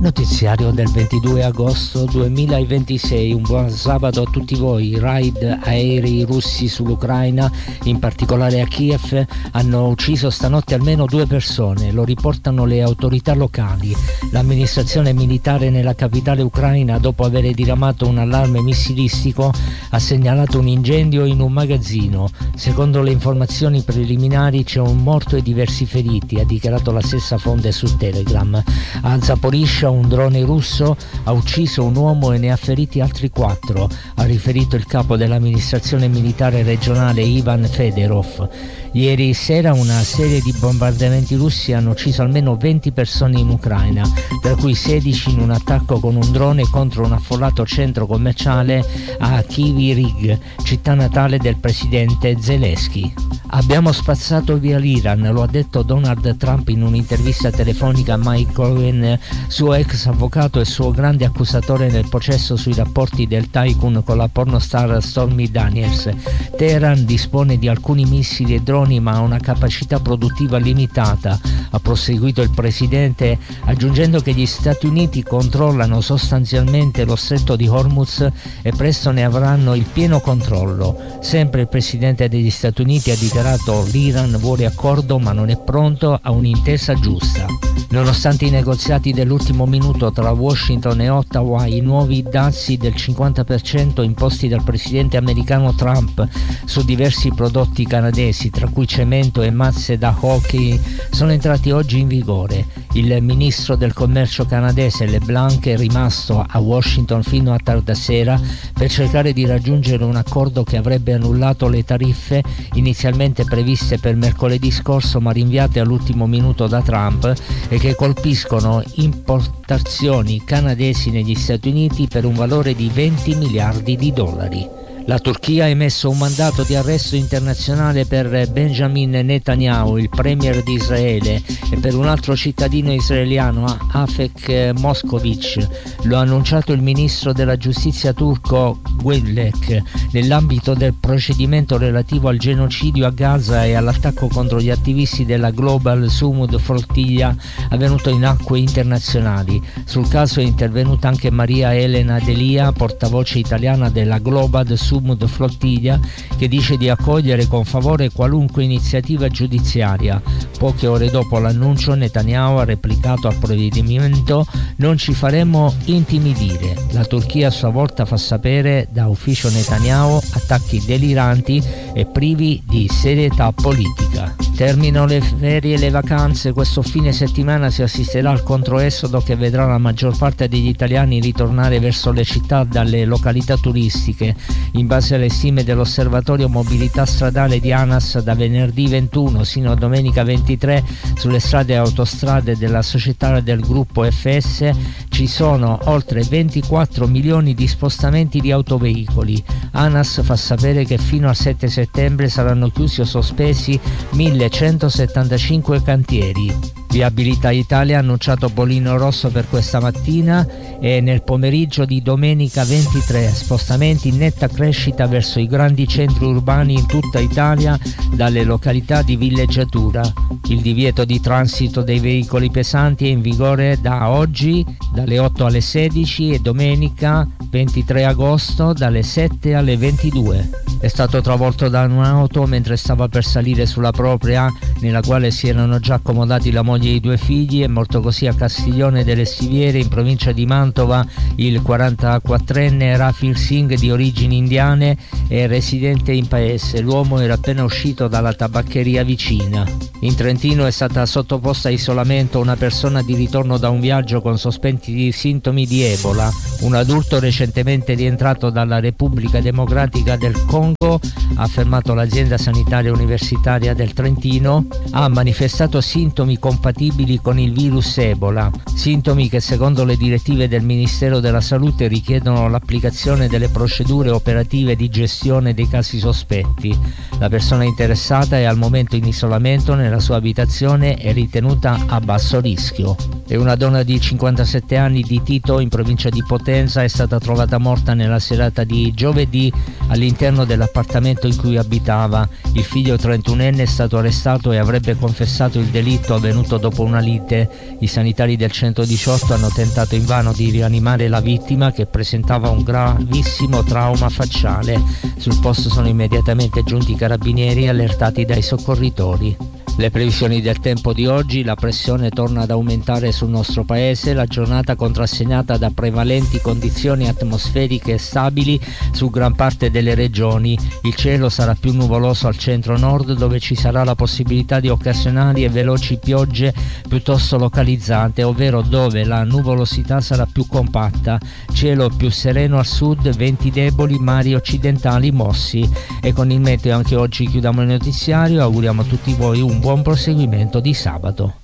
Notiziario del 22 agosto 2026, un buon sabato a tutti voi. I raid aerei russi sull'Ucraina, in particolare a Kiev, hanno ucciso stanotte almeno 2 persone, lo riportano le autorità locali. L'amministrazione militare nella capitale ucraina, dopo aver diramato un allarme missilistico, ha segnalato un incendio in un magazzino. Secondo le informazioni preliminari c'è un morto e diversi feriti, ha dichiarato la stessa fonte su Telegram. A Zaporizhzhia un drone russo ha ucciso un uomo e ne ha feriti altri 4, ha riferito il capo dell'amministrazione militare regionale Ivan Fedorov. Ieri sera una serie di bombardamenti russi hanno ucciso almeno 20 persone in Ucraina, tra cui 16 in un attacco con un drone contro un affollato centro commerciale a Kryvyi Rih, città natale del presidente Zelensky. Abbiamo spazzato via l'Iran, lo ha detto Donald Trump in un'intervista telefonica a Mike Cohen, suo ex avvocato e suo grande accusatore nel processo sui rapporti del tycoon con la pornostar Stormy Daniels. Teheran dispone di alcuni missili e droni ma ha una capacità produttiva limitata, ha proseguito il presidente, aggiungendo che gli Stati Uniti controllano sostanzialmente lo stretto di Hormuz e presto ne avranno il pieno controllo. Sempre il presidente degli Stati Uniti ha dichiarato: l'Iran vuole accordo ma non è pronto a un'intesa giusta. Nonostante i negoziati dell'ultimo minuto tra Washington e Ottawa, i nuovi dazi del 50% imposti dal presidente americano Trump su diversi prodotti canadesi, tra cui cemento e mazze da hockey, sono entrati oggi in vigore. Il ministro del commercio canadese LeBlanc è rimasto a Washington fino a tarda sera per cercare di raggiungere un accordo che avrebbe annullato le tariffe inizialmente previste per mercoledì scorso ma rinviate all'ultimo minuto da Trump e che colpiscono importazioni canadesi negli Stati Uniti per un valore di 20 miliardi di dollari. La Turchia ha emesso un mandato di arresto internazionale per Benjamin Netanyahu, il premier di Israele, e per un altro cittadino israeliano, Afek Moskovic. Lo ha annunciato il ministro della giustizia turco Gülek nell'ambito del procedimento relativo al genocidio a Gaza e all'attacco contro gli attivisti della Global Sumud Flotilla avvenuto in acque internazionali. Sul caso è intervenuta anche Maria Elena Delia, portavoce italiana della Global Sumud Flottiglia, che dice di accogliere con favore qualunque iniziativa giudiziaria. Poche ore dopo l'annuncio, Netanyahu ha replicato al provvedimento: non ci faremo intimidire. La Turchia a sua volta fa sapere da ufficio Netanyahu attacchi deliranti e privi di serietà politica. Terminano le ferie e le vacanze, questo fine settimana si assisterà al controesodo che vedrà la maggior parte degli italiani ritornare verso le città dalle località turistiche. In base alle stime dell'Osservatorio Mobilità Stradale di ANAS, da venerdì 21 sino a domenica 23 sulle strade e autostrade della società del gruppo FS ci sono oltre 24 milioni di spostamenti di autoveicoli. ANAS fa sapere che fino al 7 settembre saranno chiusi o sospesi 1175 cantieri. Viabilità Italia ha annunciato bollino rosso per questa mattina e nel pomeriggio di domenica 23 spostamenti in netta crescita verso i grandi centri urbani in tutta Italia dalle località di villeggiatura. Il divieto di transito dei veicoli pesanti è in vigore da oggi dalle 8 alle 16 e domenica 23 agosto dalle 7 alle 22. È stato travolto da un'auto mentre stava per salire sulla propria, nella quale si erano già accomodati la moglie e i 2 figli. È morto così a Castiglione delle Stiviere, in provincia di Mantova, il 44enne Rafir Singh, di origini indiane e residente in paese. L'uomo era appena uscito dalla tabaccheria vicina. In Trentino è stata sottoposta a isolamento una persona di ritorno da un viaggio con sospetti sintomi di Ebola. Un adulto recentemente rientrato dalla Repubblica Democratica del Congo, ha affermato l'azienda sanitaria universitaria del Trentino, ha manifestato sintomi compatibili con il virus Ebola, sintomi che secondo le direttive del Ministero della Salute richiedono l'applicazione delle procedure operative di gestione dei casi sospetti. La persona interessata è al momento in isolamento nella sua abitazione e ritenuta a basso rischio. E una donna di 57 anni di Tito, in provincia di Potenza, è stata trovata morta nella serata di giovedì all'interno dell'appartamento in cui abitava. Il figlio 31enne è stato arrestato e avrebbe confessato il delitto avvenuto dopo una lite. I sanitari del 118 hanno tentato invano di rianimare la vittima, che presentava un gravissimo trauma facciale. Sul posto sono immediatamente giunti i carabinieri allertati dai soccorritori. Le previsioni del tempo di oggi: la pressione torna ad aumentare sul nostro paese, la giornata contrassegnata da prevalenti condizioni atmosferiche stabili su gran parte delle regioni. Il cielo sarà più nuvoloso al centro-nord, dove ci sarà la possibilità di occasionali e veloci piogge piuttosto localizzate, ovvero dove la nuvolosità sarà più compatta. Cielo più sereno al sud, venti deboli, mari occidentali mossi. E con il meteo anche oggi chiudiamo il notiziario. Auguriamo a tutti voi un buon proseguimento di sabato.